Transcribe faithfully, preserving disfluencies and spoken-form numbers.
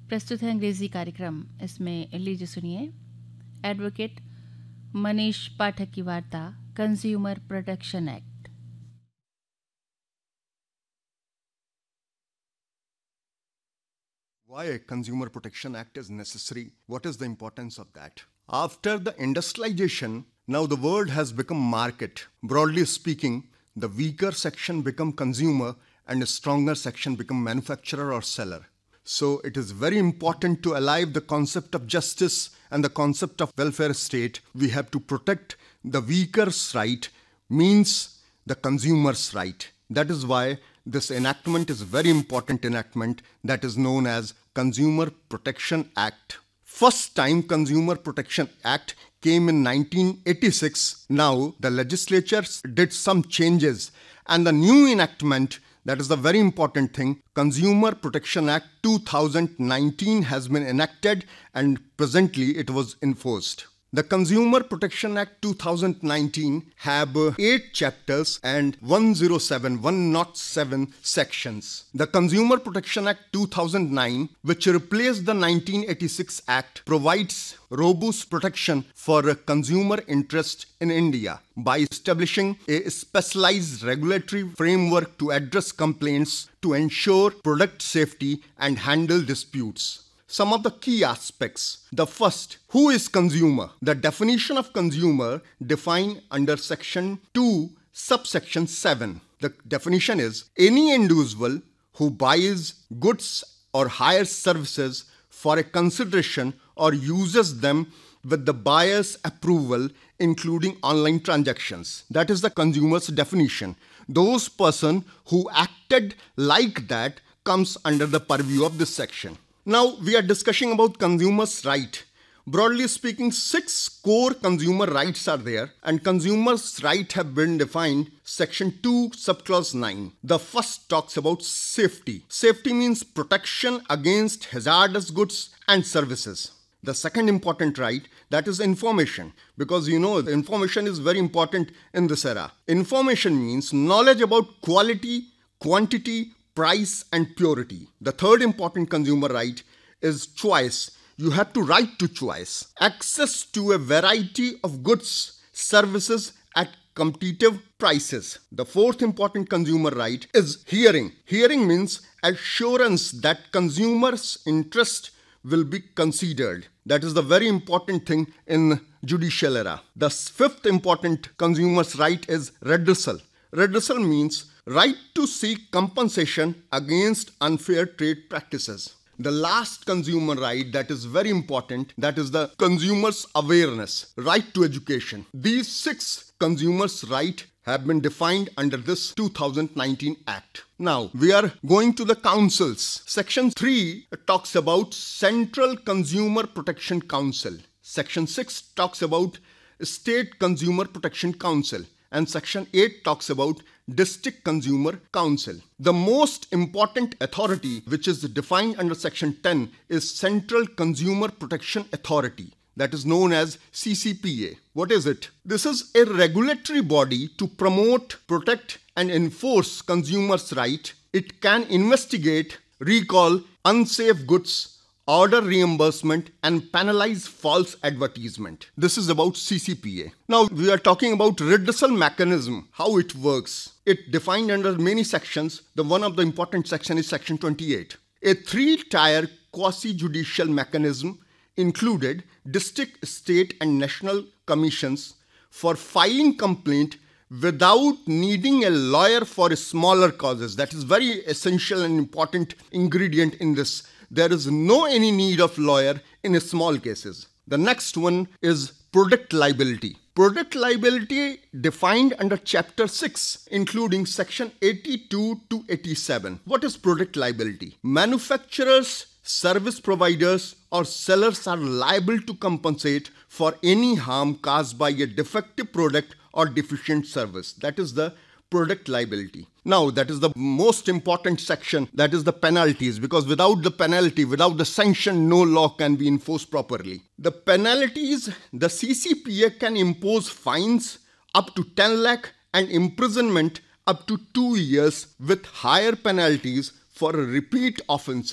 प्रस्तुत है अंग्रेजी कार्यक्रम। इसमें लीजिए सुनिए एडवोकेट मनीष पाठक की वार्ता consumer protection act. Why a Consumer Protection Act is necessary? What is the importance of that? After the industrialization, now the world has become market. Broadly speaking, the weaker section become consumer and a stronger section become manufacturer or seller. So it is very important to alive the concept of justice and the concept of welfare state. We have to protect the weaker's right, means the consumer's right. That is why this enactment is a very important enactment that is known as Consumer Protection Act. First time Consumer Protection Act came in nineteen eighty-six. Now the legislature did some changes and the new enactment, that is the very important thing, Consumer Protection Act two thousand nineteen has been enacted and presently it was enforced. The Consumer Protection Act two thousand nineteen have uh, eight chapters and one oh seven, one oh seven sections. The Consumer Protection Act two thousand nine, which replaced the nineteen eighty-six Act, provides robust protection for a consumer interest in India by establishing a specialized regulatory framework to address complaints, to ensure product safety and handle disputes. Some of the key aspects. The first, who is consumer? The definition of consumer defined under section two, subsection seven. The definition is any individual who buys goods or hires services for a consideration or uses them with the buyer's approval, including online transactions. That is the consumer's definition. Those person who acted like that comes under the purview of this section. Now, we are discussing about consumers' right. Broadly speaking, six core consumer rights are there and consumers' rights have been defined section two, subclause nine. The first talks about safety. Safety means protection against hazardous goods and services. The second important right, that is information, because you know information is very important in this era. Information means knowledge about quality, quantity, price and purity. The third important consumer right is choice. You have to right to choice. Access to a variety of goods, services at competitive prices. The fourth important consumer right is hearing. Hearing means assurance that consumers' interest will be considered. That is the very important thing in judicial era. The fifth important consumer's right is redressal. Redressal means right to seek compensation against unfair trade practices. The last consumer right that is very important, that is the consumer's awareness, right to education. These six consumers' rights have been defined under this two thousand nineteen Act. Now, we are going to the councils. Section three talks about Central Consumer Protection Council. Section six talks about State Consumer Protection Council. And section eight talks about District Consumer Council. The most important authority which is defined under section ten is Central Consumer Protection Authority, that is known as C C P A. What is it? This is a regulatory body to promote, protect and enforce consumers' right. It can investigate, recall unsafe goods, order reimbursement and penalize false advertisement. This is about C C P A. Now we are talking about redressal mechanism, how it works. It defined under many sections. The one of the important section is section twenty-eight. A three-tier quasi-judicial mechanism included district, state and national commissions for filing complaint without needing a lawyer for smaller causes. That is very essential and important ingredient in this. There is no any need of lawyer in small cases. The next one is product liability. Product liability defined under chapter six, including section eighty-two to eighty-seven. What is product liability? Manufacturers, service providers or sellers are liable to compensate for any harm caused by a defective product or deficient service. That is the product liability. Now, that is the most important section, that is the penalties, because without the penalty, without the sanction, no law can be enforced properly. The penalties, the C C P A can impose fines up to ten lakh and imprisonment up to two years with higher penalties for repeat offenses.